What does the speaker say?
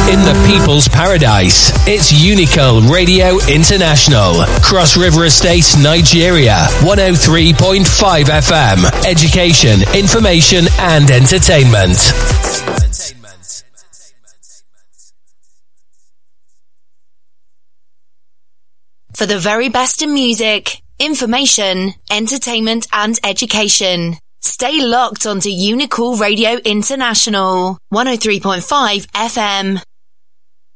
in the people's paradise. It's Unical Radio International. Cross River Estates, Nigeria. 103.5 FM. Education, information and entertainment. For the very best in music, information, entertainment and education. Stay locked onto Unical Radio International. 103.5 FM.